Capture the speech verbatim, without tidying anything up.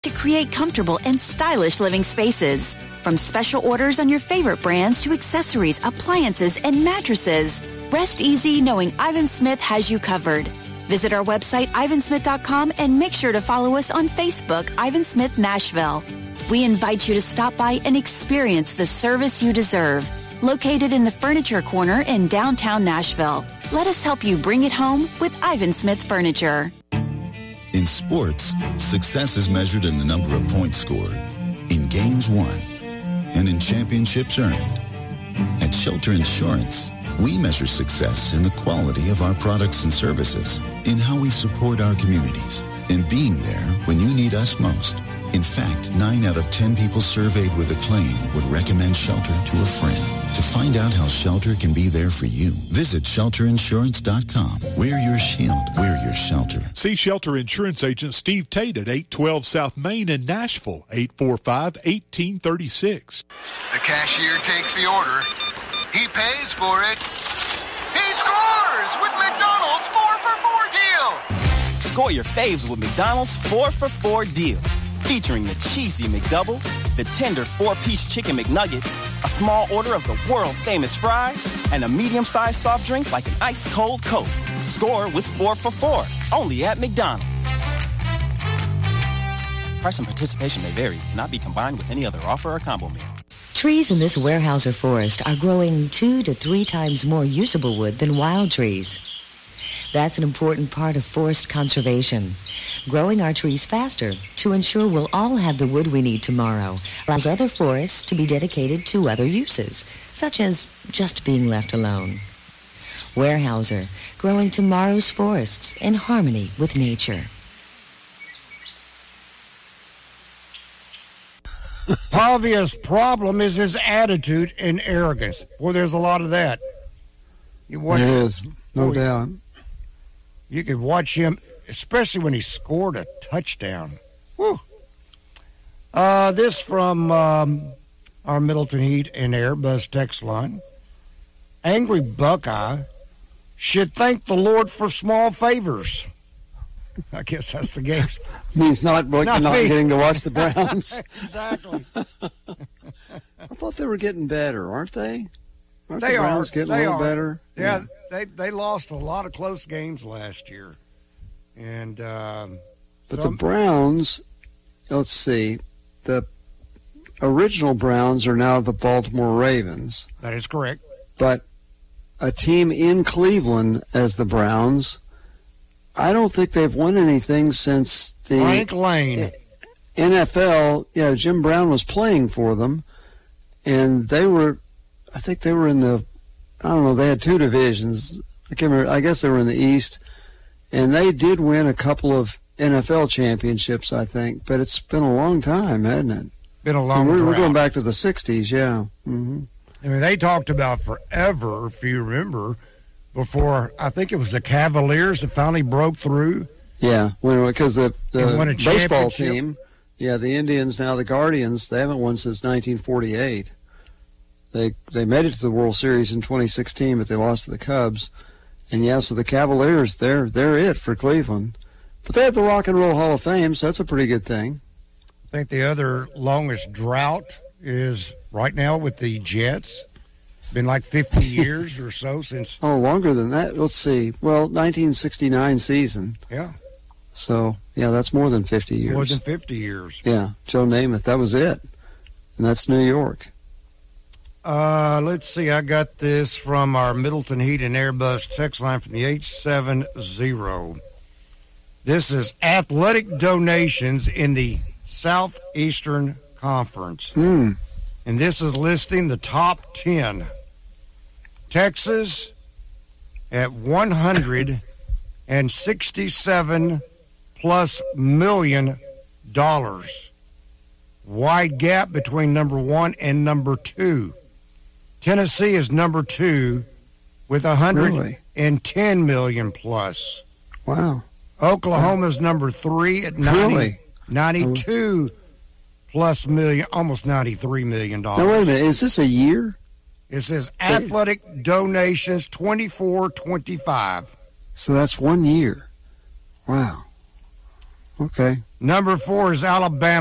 to create comfortable and stylish living spaces. From special orders on your favorite brands to accessories, appliances, and mattresses, rest easy knowing Ivan Smith has you covered. Visit our website, ivan smith dot com, and make sure to follow us on Facebook, Ivan Smith Nashville. We invite you to stop by and experience the service you deserve. Located in the Furniture Corner in downtown Nashville. Let us help you bring it home with Ivan Smith Furniture. In sports, success is measured in the number of points scored, in games won, and in championships earned. At Shelter Insurance, we measure success in the quality of our products and services, in how we support our communities, in being there when you need us most. In fact, nine out of ten people surveyed with a claim would recommend Shelter to a friend. To find out how Shelter can be there for you, visit shelter insurance dot com. We're your shield. We're your shelter. See Shelter Insurance Agent Steve Tate at eight twelve South Main in Nashville, eight four five, one eight three six. The cashier takes the order. He pays for it. He scores with McDonald's four for four deal. Score your faves with McDonald's four for four deal. Featuring the cheesy McDouble, the tender four-piece chicken McNuggets, a small order of the world-famous fries, and a medium-sized soft drink like an ice-cold Coke. Score with four for four, only at McDonald's. Price and participation may vary, not be combined with any other offer or combo meal. Trees in this Weyerhaeuser forest are growing two to three times more usable wood than wild trees. That's an important part of forest conservation. Growing our trees faster to ensure we'll all have the wood we need tomorrow allows other forests to be dedicated to other uses, such as just being left alone. Weyerhaeuser, growing tomorrow's forests in harmony with nature. Pavia's problem is his attitude and arrogance. Well, there's a lot of that. You watch, there is, no boy, doubt. You could watch him, especially when he scored a touchdown. Woo. Uh, this from um, our Middleton Heat and Air Buzz text line. Angry Buckeye should thank the Lord for small favors. I guess that's the game's. Means not, not, not getting to watch the Browns. Exactly. I thought they were getting better, aren't they? Aren't they the Browns are. getting they a little are. better? Yeah, yeah, they they lost a lot of close games last year. And um, But some, the Browns, let's see, the original Browns are now the Baltimore Ravens. That is correct. But a team in Cleveland as the Browns, I don't think they've won anything since the Frank Lane. N F L. Yeah, Jim Brown was playing for them, and they were, I think they were in the, I don't know, they had two divisions. I can't remember. I guess they were in the East, and they did win a couple of N F L championships, I think. But it's been a long time, hasn't it? Been a long time. We're, we're going drought. back to the sixties, yeah. Mm-hmm. I mean, they talked about forever, if you remember, before I think it was the Cavaliers that finally broke through. Yeah, because the, the baseball championship. team, yeah, the Indians, now the Guardians, they haven't won since nineteen forty-eight. They they made it to the World Series in twenty sixteen, but they lost to the Cubs. And yeah, so the Cavaliers, they're they're it for Cleveland. But they have the Rock and Roll Hall of Fame, so that's a pretty good thing. I think the other longest drought is right now with the Jets. Been like fifty years or so since. Oh, longer than that. Let's see. Well, nineteen sixty-nine season. Yeah. So, yeah, that's more than fifty years. More than fifty years. Yeah, Joe Namath, that was it. And that's New York. Uh, let's see. I got this from our Middleton Heat and Airbus text line from the eight seven zero. This is athletic donations in the Southeastern Conference. Mm. And this is listing the top ten. Texas at one hundred sixty-seven plus million dollars. Wide gap between number one and number two. Tennessee is number two with one hundred ten really? million plus. Wow. Oklahoma's number three at ninety, really? ninety-two plus million, almost ninety-three million dollars. Now, wait a minute. Is this a year? It says athletic donations twenty-four twenty-five. So that's one year. Wow. Okay. Number four is Alabama.